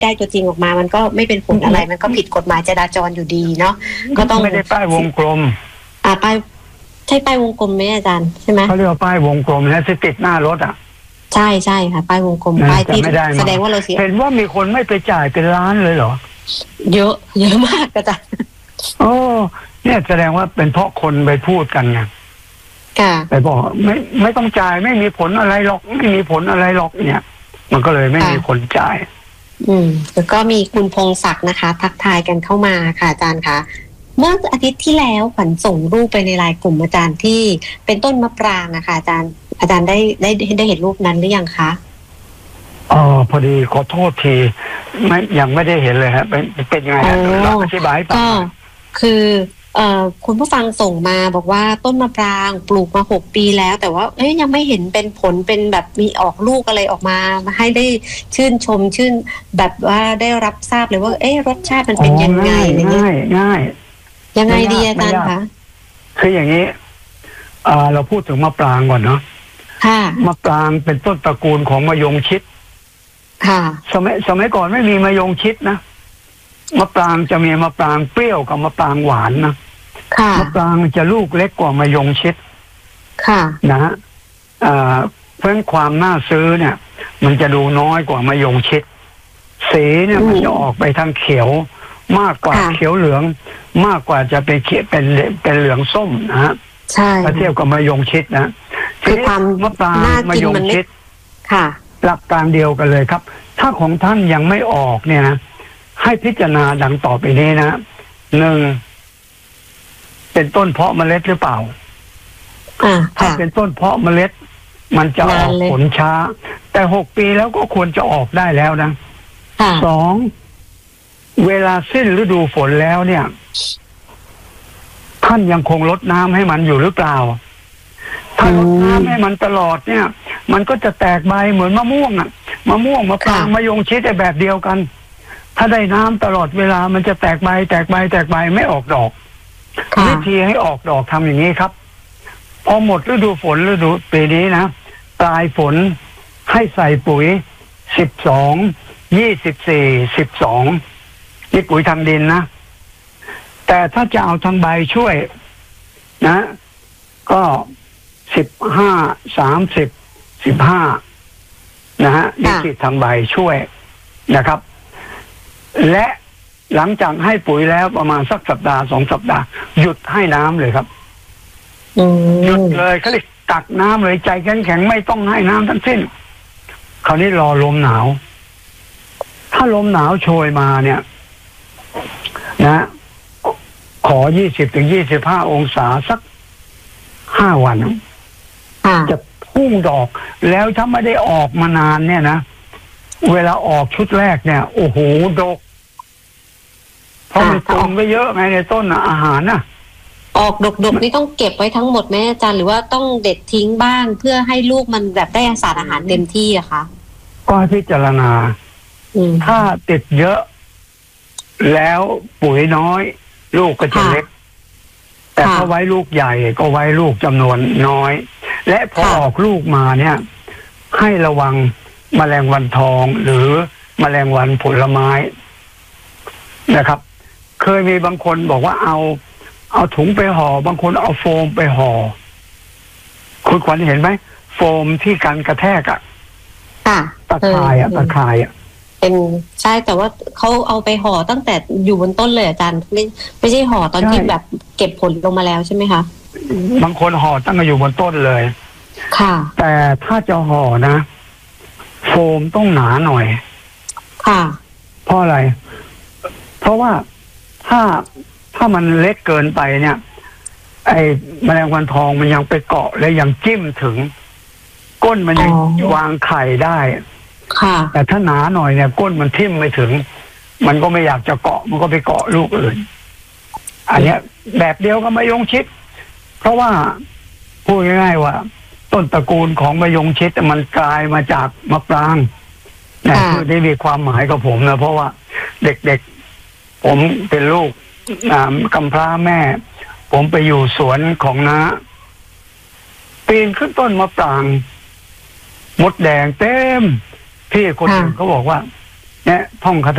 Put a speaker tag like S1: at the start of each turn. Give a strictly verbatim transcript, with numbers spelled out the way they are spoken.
S1: ได้ตัวจริงออกมามันก็ไม่เป็นผลอะไรมันก็ผิดกฎหมายจราจรอยู่ดีเนาะก็ต้อง
S2: ไม่ได้ป้ายวงกลม
S1: อ่าป้ายใช่ป้ายวงกลมไหมอาจารย์ใช่ไหม
S2: เขาเรียกว่าป้ายวงกลมนะที่ติดหน้ารถอ่ะ
S1: ใช่ใช่ค่ะป้ายวงกลมป้ายที่แสดงว่าเราเสีย
S2: เห็นว่ามีคนไม่ไปจ่ายเป็นล้านเลยเหรอ
S1: เยอะเยอะมากอาจารย์
S2: โอ้เนี่ยแสดงว่าเป็นเพราะคนไปพูดกันไง
S1: ค่ะ
S2: ไปบอกไม่ไม่ต้องจ่ายไม่มีผลอะไรหรอกไม่มีผลอะไรหรอกเนี่ยมันก็เลยไม่มีคนจ่าย
S1: อืมแล้วก็มีคุณพงศักดิ์นะคะทักทายกันเข้ามาค่ะอาจารย์คะเมื่ออาทิตย์ที่แล้วขวัญส่งรูปไปในไลน์กลุ่มอาจารย์ที่เป็นต้นมะปรางนะคะอาจารย์อาจารย์ได้ได้ได้เห็นรูปนั้นหรือยังคะ
S2: อ๋อพอดีขอโทษทีไม่ยังไม่ได้เห็นเลยฮะเป็นเป็นยังไงฮะอธิบายป่ะ
S1: ก็คือเอ่อคุณผู้ฟังส่งมาบอกว่าต้นมะปรางปลูกมาหกปีแล้วแต่ว่าเอ้ยยังไม่เห็นเป็นผลเป็นแบบมีออกลูกอะไรออกมาให้ได้ชื่นชมชื่นแบบว่าได้รับทราบเลยว่าเอ๊ะรสชาติมันเป็นยังไง
S2: ง่ายง่าย
S1: ยังไงดีอาจารย์คะ
S2: คืออย่างนี้เราพูดถึงมะปรางก่อนเนาะมะปรางเป็นต้นตระกูลของมะยงชิด
S1: ค่ะ
S2: สมัยสมัยก่อนไม่มีมะยงชิดนะมะปรางจะมีมะปรางเปรี้ยวกับมะปรางหวานนะมะปรางจะลูกเล็กกว่ามะยงชิด
S1: ค่ะ
S2: นะฮะเพราะฉะนั้นความน่าซื้อเนี่ยมันจะดูน้อยกว่ามะยงชิดสีเนี่ยมันจะออกไปทางเขียวมากกว่าเขียวเหลืองมากกว่าจะเป็นเขียวเป็นเป็นเหลืองส้มนะฮะ
S1: ใช่
S2: ถ้าเทียบกับมะยงชิดนะ
S1: คือความ
S2: มะปรางมะยงชิด
S1: ค่ะ
S2: หลักการเดียวกันเลยครับถ้าของท่านยังไม่ออกเนี่ยนะให้พิจารณาดังต่อไปนี้นะหนึ่งเป็นต้นเพาะเมล็ดหรือเปล่าถ้าเป็นต้นเพาะเมล็ดมันจะออกผลช้าแต่หกปีแล้วก็ควรจะออกได้แล้วนะสองเวลาสิ้นฤดูฝนแล้วเนี่ยท่านยังคงลดน้ำให้มันอยู่หรือเปล่าถ้าลดน้ำให้มันตลอดเนี่ยมันก็จะแตกใบเหมือนมะม่วงอ่ะมะม่วงมะปรางมะยงชิดแต่แบบเดียวกันถ้าได้น้ำตลอดเวลามันจะแตกใบแตกใบแตกใบไม่ออกดอกวิธีให้ออกดอกทำอย่างนี้ครับพอหมดฤดูฝนฤดูปีนี้นะปลายฝนให้ใส่ปุ๋ยสิบสองยี่สิบสี่สิบสองนี่ปุ๋ยทางดินนะแต่ถ้าจะเอาทางใบช่วยนะก็สิบห้าสามสิบสิบห้านะฮะนี่คือทางใบช่วยนะครับและหลังจากให้ปุ๋ยแล้วประมาณสักสัปดาห์สองสัปดาห์หยุดให้น้ำเลยครับหยุดเลยเขาเรียกตักน้ำเลยใจแข็งๆไม่ต้องให้น้ำทั้งสิ้นคราวนี้รอลมหนาวถ้าลมหนาวโชยมาเนี่ยนะขอยี่สิบถึงยี่สิบห้าองศาสักห้าวันจะพุ่งดอกแล้วถ้าไม่ได้ออกมานานเนี่ยนะเวลาออกชุดแรกเนี่ยโอ้โหดกเพราะมันตุนไว้เยอะไงในต้นอาหารน่ะ
S1: ออกดกๆนี่ต้องเก็บไว้ทั้งหมดไหมอาจารย์หรือว่าต้องเด็ดทิ้งบ้างเพื่อให้ลูกมันแบบได้สารอาหารเต็มที่อะคะ
S2: ก็พิจารณาถ้าติดเยอะแล้วปุ๋ยน้อยลูกก็จะเล็กแต่ถ้าไว้ลูกใหญ่ก็ไว้ลูกจำนวนน้อยและพอออกลูกมาเนี่ยให้ระวังแมลงวันทองหรือแมลงวันผลไม้นะครับเคยมีบางคนบอกว่าเอาเอาถุงไปห่อบางคนเอาโฟมไปห่อคุณขวัญเห็นไหมโฟมที่กันกระแทกอะตะข่ายอะตะข่ายอะ
S1: เป็นใช่แต่ว่าเขาเอาไปห่อตั้งแต่อยู่บนต้นเลยอาจารย์ไม่ไม่ใช่ห่อตอนที่แบบเก็บผลลงมาแล้วใช่ไหมคะ
S2: บางคนห่อตั้งแต่อยู่บนต้นเลย
S1: ค่ะ
S2: แต่ถ้าจะห่อนะโฟมต้องหนาหน่อย
S1: ค่ะ
S2: เพราะอะไรเพราะว่าถ้าถ้ามันเล็กเกินไปเนี่ยไอ้แมลงวันทองมันยังไปเกาะและยังจิ้มถึงก้นมันยังวางไข่ได้แต่ถ้าหนาหน่อยเนี่ยก้นมันทิ่มไม่ถึงมันก็ไม่อยากจะเกาะมันก็ไปเกาะลูกอื่นอันเนี้ยแบบเดียวกับมะยงชิดเพราะว่าพูดง่ายๆว่าต้นตระกูลของมะยงชิดมันกลายมาจากมะปรางนะคือได้มีความหมายกับผมนะเพราะว่าเด็กๆผมเป็นลูกกำพร้าแม่ผมไปอยู่สวนของน้าปีนขึ้นต้นมะปรางมดแดงเต็มพี่คนหนึ่งเขาบอกว่าเนี่ยท่องคาถา